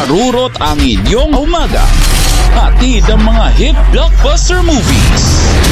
marurot ang inyong umaga. Hatid ang mga hit blockbuster movies.